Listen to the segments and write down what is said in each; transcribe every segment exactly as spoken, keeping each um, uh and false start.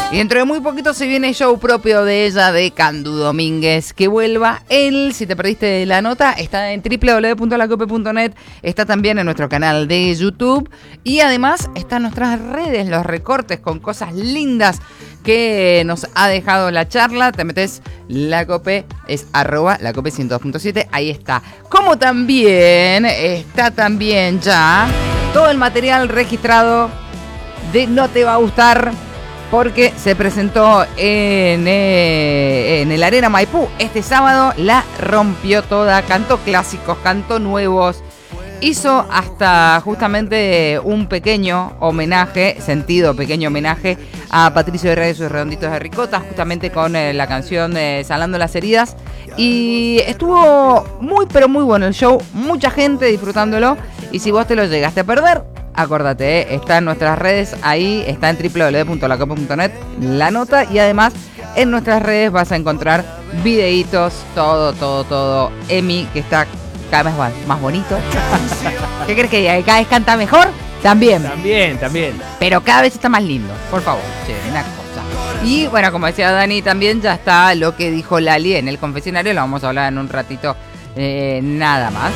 Y dentro de muy poquito se viene show propio de ella, de Candu Domínguez. Que vuelva él. Si te perdiste la nota, está en doble u doble u doble u punto la cope punto net. Está también en nuestro canal de YouTube. Y además está en nuestras redes, los recortes con cosas lindas que nos ha dejado la charla. Te metes La Cope, es arroba La Cope ciento dos punto siete. Ahí está. Como también está también ya todo el material registrado de No Te Va a Gustar, porque se presentó en, eh, en el Arena Maipú este sábado. La rompió toda, cantó clásicos, cantó nuevos, hizo hasta justamente un pequeño homenaje, sentido pequeño homenaje a Patricio de Reyes y sus Redonditos de Ricota, justamente con eh, la canción eh, Sanando las Heridas. Y estuvo muy pero muy bueno el show, mucha gente disfrutándolo. Y si vos te lo llegaste a perder, acordate, ¿eh? Está en nuestras redes, ahí está en doble u doble u doble u punto la cope punto net la nota, y además en nuestras redes vas a encontrar videitos, todo, todo, todo. Emi, que está cada vez más, más bonito. ¿Qué crees que diga? ¿Cada vez canta mejor? También. También, también. Pero cada vez está más lindo, por favor, che, una cosa. Y bueno, como decía Dani, también ya está lo que dijo Lali en el confesionario, lo vamos a hablar en un ratito, eh, nada más.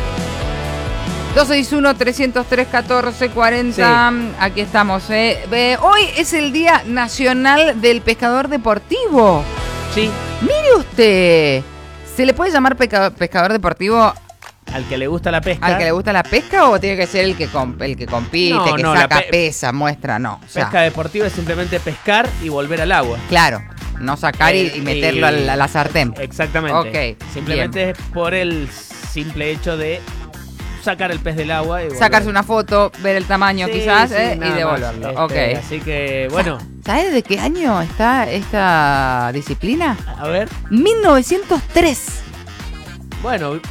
dos seis uno, tres cero tres, uno cuatro cuatro cero. Sí. Aquí estamos. Eh. Eh, hoy es el Día Nacional del Pescador Deportivo. Sí. Mire usted. ¿Se le puede llamar pesca- pescador deportivo al que le gusta la pesca? ¿Al que le gusta la pesca o tiene que ser el que, comp- el que compite, no, que no, saca pe- pesa, muestra? No. O sea, pesca deportiva es simplemente pescar y volver al agua. Claro. No sacar eh, y, y meterlo eh, a, la, a la sartén. Exactamente. Ok. Simplemente bien. Es por el simple hecho de sacar el pez del agua y sacarse una foto, ver el tamaño sí, quizás, sí, eh, y devolverlo. Este, okay. Así que, bueno. ¿Sabes de qué año está esta disciplina? A ver. mil novecientos tres. Bueno.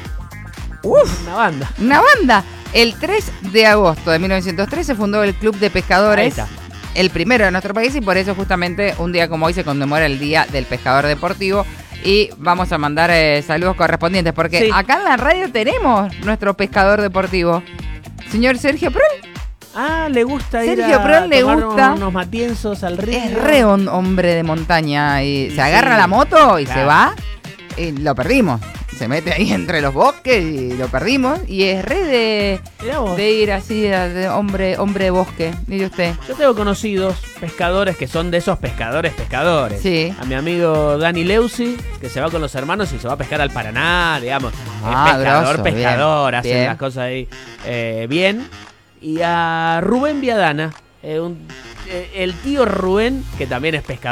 Uf, una banda. Una banda. El tres de agosto de mil novecientos tres se fundó el Club de Pescadores. Ahí está. El primero de nuestro país, y por eso justamente un día como hoy se conmemora el Día del Pescador Deportivo. Y vamos a mandar eh, saludos correspondientes, porque sí. Acá en la radio tenemos nuestro pescador deportivo, señor Sergio Prol. Ah, le gusta Sergio ir a Prol le tomar gusta unos matienzos al río. Es re un hombre de montaña y, y se agarra sí, la moto y claro. se va y lo perdimos. Se mete ahí entre los bosques y lo perdimos. Y es re de, de ir así, de hombre, hombre de bosque. Mire usted. Yo tengo conocidos pescadores que son de esos pescadores, pescadores. Sí. A mi amigo Dani Leusi, que se va con los hermanos y se va a pescar al Paraná, digamos. Ah, es pescador, grosso, pescador, bien, hacen bien. Las cosas ahí eh, bien. Y a Rubén Viadana, eh, un, eh, el tío Rubén, que también es pescador.